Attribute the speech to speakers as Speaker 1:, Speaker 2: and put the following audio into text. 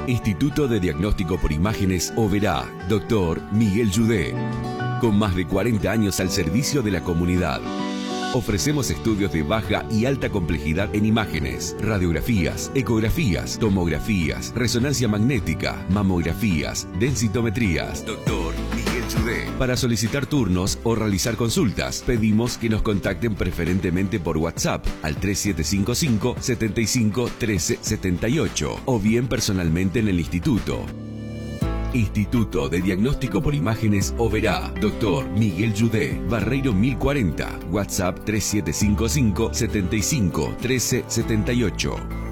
Speaker 1: Instituto de Diagnóstico por Imágenes Oberá, Dr. Miguel Yudé. Con más de 40 años al servicio de la comunidad. Ofrecemos estudios de baja y alta complejidad en imágenes, radiografías, ecografías, tomografías, resonancia magnética, mamografías, densitometrías. Dr. Miguel Yudé. Para solicitar turnos o realizar consultas, pedimos que nos contacten preferentemente por WhatsApp al 3755 75 13 78 o bien personalmente en el instituto. Instituto de Diagnóstico por Imágenes Oberá, Dr. Miguel Yudé, Barreiro 1040, WhatsApp 3755 75 13 78.